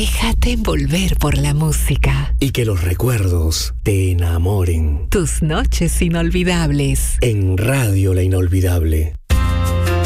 Déjate envolver por la música. Y que los recuerdos te enamoren. Tus noches inolvidables. En Radio La Inolvidable.